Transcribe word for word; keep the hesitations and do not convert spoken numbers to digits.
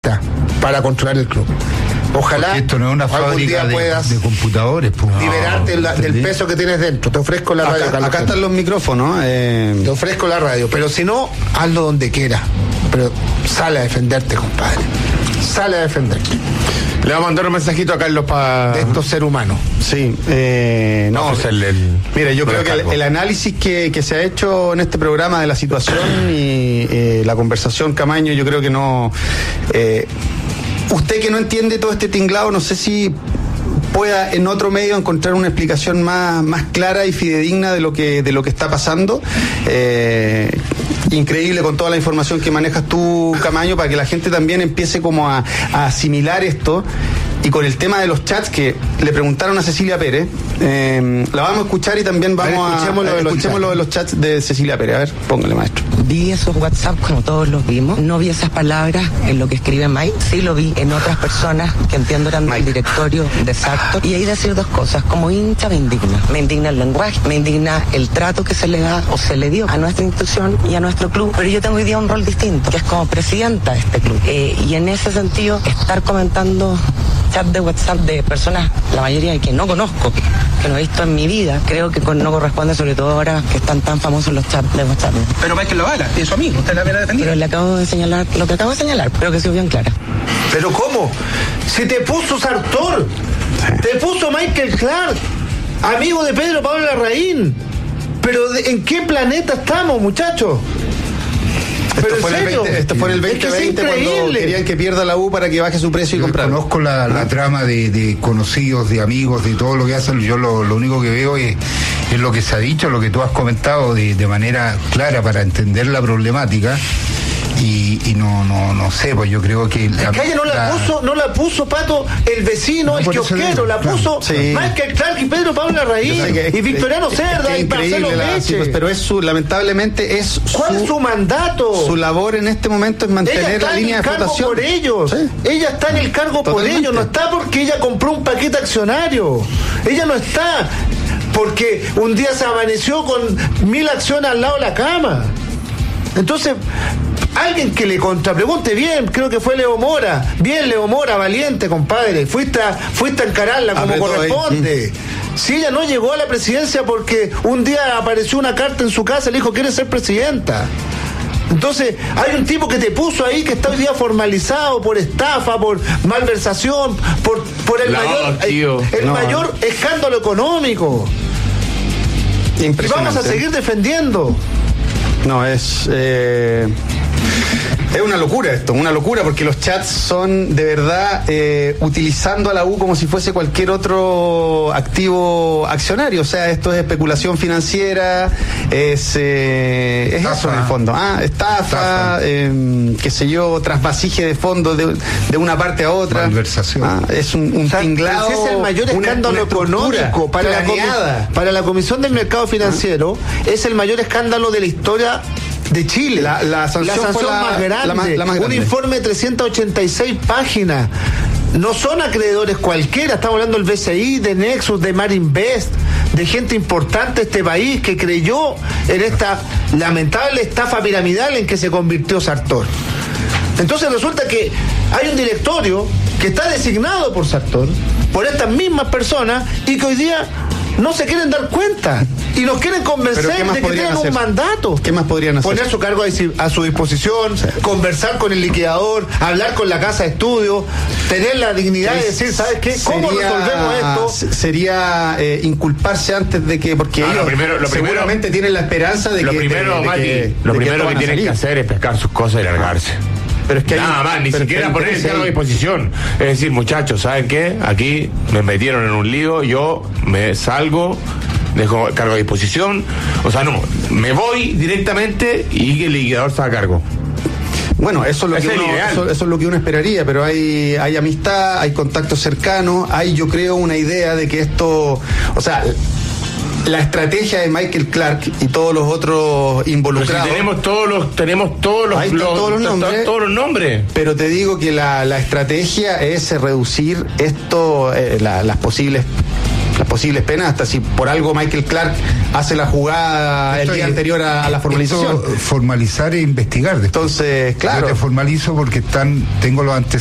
para controlar el club. Ojalá porque esto no es una fábrica de, puedas de computadores, pues. liberarte no, la, del peso que tienes dentro. Te ofrezco la radio. Acá, acá están los micrófonos. Eh... Te ofrezco la radio, pero si no, hazlo donde quieras. Pero sale a defenderte, compadre. Sale a defenderte. Le vamos a mandar un mensajito a Carlos para... de estos seres humanos. Sí, eh, no, no el, el, mira, yo creo que el, el análisis que, que se ha hecho en este programa de la situación y eh, la conversación, Camaño, yo creo que no... Eh, usted que no entiende todo este tinglado, no sé si pueda en otro medio encontrar una explicación más, más clara y fidedigna de lo que, de lo que está pasando. Eh, increíble con toda la información que manejas tú, Camaño, para que la gente también empiece como a, a asimilar esto. Y con el tema de los chats que le preguntaron a Cecilia Pérez, eh, la vamos a escuchar y también vamos a, escuchemos, a, lo, de los escuchemos lo de los chats de Cecilia Pérez. A ver, póngale, maestro. Vi esos WhatsApp como todos los vimos. No vi esas palabras en lo que escribe Mike. Sí lo vi en otras personas que entiendo eran del directorio de Sartor. Y ahí decir dos cosas. Como hincha me indigna. Me indigna el lenguaje, me indigna el trato que se le da o se le dio a nuestra institución y a nuestro club. Pero yo tengo hoy día un rol distinto, que es como presidenta de este club. Eh, y en ese sentido, estar comentando chat de WhatsApp de personas, la mayoría de que no conozco, que no he visto en mi vida, creo que no corresponde, sobre todo ahora que están tan famosos los chats de WhatsApp. Pero Michael lo habla, es su amigo, usted la viene a defender. Pero le acabo de señalar lo que acabo de señalar, pero que sea bien clara. ¿Pero cómo? Si te puso Sartor, te puso Michael Clark, amigo de Pedro Pablo Larraín. Pero de, ¿en qué planeta estamos, muchachos? Esto fue, el veinte, esto fue en el veinte veinte, es que cuando querían que pierda la U para que baje su precio y comprar. Conozco la, la trama de, de conocidos, de amigos, de todo lo que hacen. Yo lo, lo único que veo es, es lo que se ha dicho, lo que tú has comentado de, de manera clara para entender la problemática. Y, y no, no, no sé, pues yo creo que la, es que ella no la, la puso, no la puso Pato, el vecino, no, el kiosquero, la puso claro. sí. Michael Clark y Pedro Pablo Larraín y Victoriano es, Cerda es y Marcelo Leche. Sí, pues, pero es su, lamentablemente es ¿cuál su, es su mandato? Su labor en este momento es mantener la línea de flotación. Por ellos. Sí. Ella está en el cargo Totalmente. por ellos, no está porque ella compró un paquete accionario. Ella no está porque un día se amaneció con mil acciones al lado de la cama. Entonces, alguien que le contrapregunte bien, creo que fue Leo Mora. Bien, Leo Mora, valiente, compadre. Fuiste a, fuiste a encararla como Apretó corresponde. Ahí. Si ella no llegó a la presidencia porque un día apareció una carta en su casa y le dijo, ¿quieres ser presidenta? Entonces, hay un tipo que te puso ahí que está hoy día formalizado por estafa, por malversación, por, por el, mayor, el, el no. mayor escándalo económico. Y vamos a seguir defendiendo. No, es eh, es una locura esto, una locura, porque los chats son de verdad eh, utilizando a la U como si fuese cualquier otro activo accionario. O sea, esto es especulación financiera, es, eh, es eso en el fondo. Ah, estafa, estafa. Eh, qué sé yo, trasvasije de fondos de, de una parte a otra. Malversación. Ah, es un, un o sea, tinglado. Ese es el mayor escándalo una, una económico para la, comi- para la Comisión del Mercado Financiero. ¿Ah? Es el mayor escándalo de la historia de Chile. La, la sanción, la sanción la, más, grande, la, más, la más grande. Un informe de trescientas ochenta y seis páginas. No son acreedores cualquiera, estamos hablando del B C I, de Nexus, de Marinvest, de gente importante de este país que creyó en esta lamentable estafa piramidal en que se convirtió Sartor. Entonces resulta que hay un directorio que está designado por Sartor, por estas mismas personas, y que hoy día no se quieren dar cuenta y nos quieren convencer de que tienen hacer? un mandato. ¿Qué más podrían hacer? Poner su cargo a su disposición, sí. conversar con el liquidador, hablar con la casa de estudio, tener la dignidad es, de decir, ¿sabes qué? ¿Cómo sería, resolvemos esto? Sería eh, inculparse antes de que, porque no, ellos lo primero, lo seguramente primero, tienen la esperanza de lo que... Primero, de, de Mati, que lo de primero que, que tienen que hacer es pescar sus cosas y largarse. Pero es que nada hay, más, ni pero siquiera que poner el cargo a disposición. Es decir, muchachos, ¿saben qué? Aquí me metieron en un lío, yo me salgo, dejo el cargo a disposición, o sea, no, me voy directamente y el liquidador se haga cargo. Bueno, eso es lo, que uno, eso, eso es lo que uno esperaría, pero hay, hay amistad, hay contactos cercanos, hay, yo creo, una idea de que esto, o sea, la estrategia de Michael Clark y todos los otros involucrados. Si tenemos todos los, tenemos todos los, ahí los, todos los nombres, todos los nombres. Pero te digo que la, la estrategia es reducir esto, eh, la, las posibles las posibles penas, hasta si por algo Michael Clark hace la jugada esto el día es, anterior a, a la formalización. Formalizar e investigar. Entonces, claro. Yo te formalizo porque están, tengo los antecedentes